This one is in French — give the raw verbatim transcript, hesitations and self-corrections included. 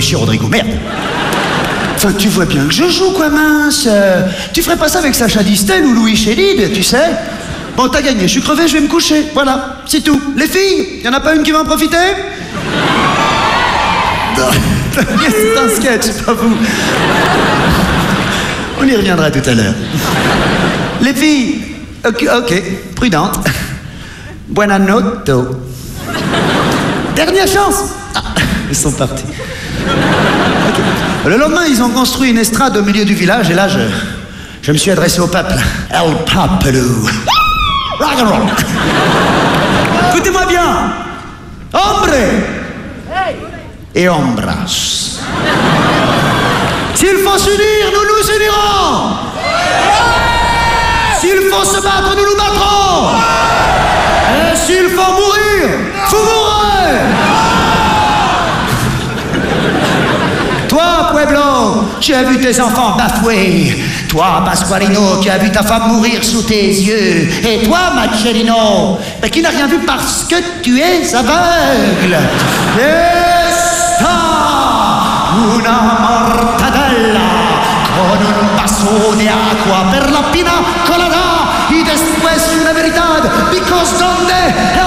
chier, Rodrigo, merde. Enfin, tu vois bien que je joue, quoi, mince. Euh, tu ferais pas ça avec Sacha Distel ou Louis Chédid, tu sais? Bon, t'as gagné, je suis crevé, je vais me coucher. Voilà, c'est tout. Les filles, y en a pas une qui va en profiter? C'est un sketch, pas vous. On y reviendra tout à l'heure. Les filles, ok, ok, prudente. Buona notte. Dernière chance. Ah, ils sont partis. Okay. Le lendemain, ils ont construit une estrade au milieu du village et là, je, je me suis adressé au peuple. El Papelou. Rock and roll. Écoutez-moi bien. Hombre et hombras. S'il faut s'unir, nous nous unirons. S'il faut se battre, nous nous battrons. Et s'il faut mourir, vous mourrez. Toi, Pueblo, tu as vu tes enfants bafoués. Toi, Pasqualino, tu as vu ta femme mourir sous tes yeux. Et toi, Marcellino, mais qui n'a rien vu parce que tu es aveugle. Esta una mortadella con un vaso de agua per la pina colada y después una veritad, because donde